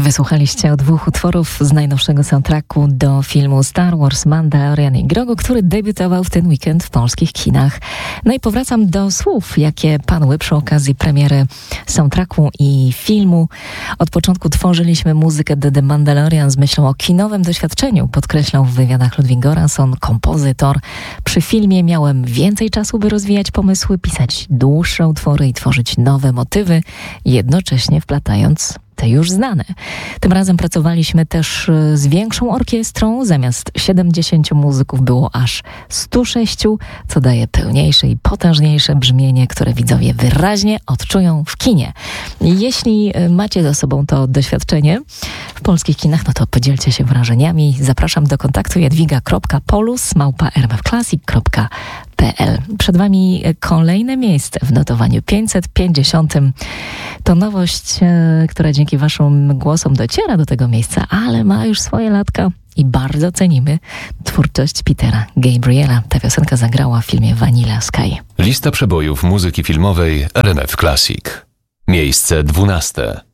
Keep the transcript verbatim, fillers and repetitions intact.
Wysłuchaliście dwóch utworów z najnowszego soundtracku do filmu Star Wars Mandalorian i Grogu, który debiutował w ten weekend w polskich kinach. No i powracam do słów, jakie padły przy okazji premiery soundtracku i filmu. Od początku tworzyliśmy muzykę do The Mandalorian z myślą o kinowym doświadczeniu, podkreślał w wywiadach Ludwig Göransson, kompozytor. Przy filmie miałem więcej czasu, by rozwijać pomysły, pisać dłuższe utwory i tworzyć nowe motywy, jednocześnie wplatając te już znane. Tym razem pracowaliśmy też z większą orkiestrą. Zamiast siedemdziesięciu muzyków było aż stu sześciu, co daje pełniejsze i potężniejsze brzmienie, które widzowie wyraźnie odczują w kinie. Jeśli macie za sobą to doświadczenie w polskich kinach, no to podzielcie się wrażeniami. Zapraszam do kontaktu jadwiga kropka polus małpa r m f classic kropka p l. Przed Wami kolejne miejsce w notowaniu pięćset pięćdziesiątym. To nowość, która dzięki Waszym głosom dociera do tego miejsca, ale ma już swoje latka i bardzo cenimy twórczość Petera Gabriela. Ta piosenka zagrała w filmie Vanilla Sky. Lista przebojów muzyki filmowej R M F Classic. Miejsce dwunaste.